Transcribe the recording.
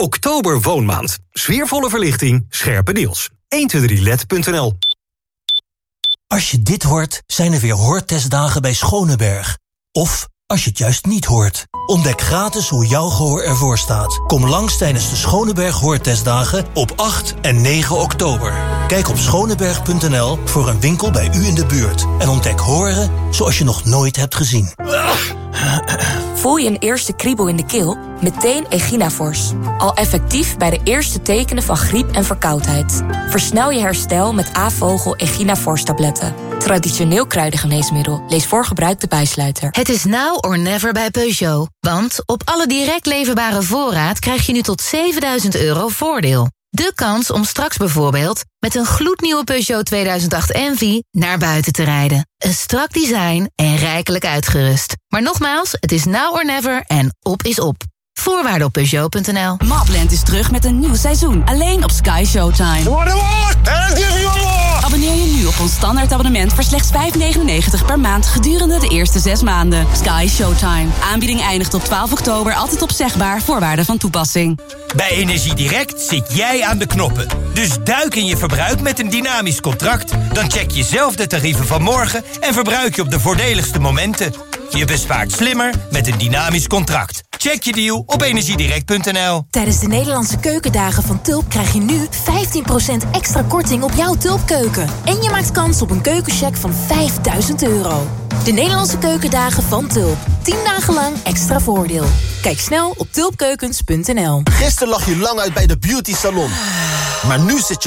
Oktober Woonmaand. Sfeervolle verlichting, scherpe deals. 123led.nl. Als je dit hoort, zijn er weer hoortestdagen bij Schoneberg. Of als je het juist niet hoort. Ontdek gratis hoe jouw gehoor ervoor staat. Kom langs tijdens de Schoneberg Hoortestdagen op 8 en 9 oktober. Kijk op schoneberg.nl voor een winkel bij u in de buurt. En ontdek horen zoals je nog nooit hebt gezien. Voel je een eerste kriebel in de keel? Meteen Echinafors. Al effectief bij de eerste tekenen van griep en verkoudheid. Versnel je herstel met A-vogel Echinafors tabletten. Traditioneel kruidengeneesmiddel. Lees voor gebruik de bijsluiter. Het is now or never bij Peugeot. Want op alle direct leverbare voorraad krijg je nu tot €7.000 voordeel. De kans om straks bijvoorbeeld met een gloednieuwe Peugeot 2008 Envy naar buiten te rijden. Een strak design en rijkelijk uitgerust. Maar nogmaals, het is now or never en op is op. Voorwaarden op Peugeot.nl. Mapland is terug met een nieuw seizoen. Alleen op Sky Showtime. Abonneer je nu op ons standaard abonnement voor slechts €5,99 per maand gedurende de eerste 6 maanden. Sky Showtime. Aanbieding eindigt op 12 oktober. Altijd opzegbaar. Voorwaarden van toepassing. Bij Energiedirect zit jij aan de knoppen. Dus duik in je verbruik met een dynamisch contract. Dan check je zelf de tarieven van morgen en verbruik je op de voordeligste momenten. Je bespaart slimmer met een dynamisch contract. Check je deal op energiedirect.nl. Tijdens de Nederlandse keukendagen van Tulp krijg je nu 15% extra korting op jouw Tulpkeuken. En je maakt kans op een keukencheck van €5.000. De Nederlandse keukendagen van Tulp. 10 dagen lang extra voordeel. Kijk snel op tulpkeukens.nl. Gisteren lag je lang uit bij de beauty salon. Maar nu zit je